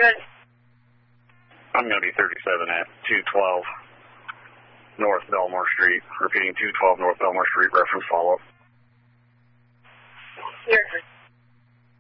good. I'm going to be 37 at 212 North Belmore Street. Repeating 212 North Belmore Street, reference follow-up.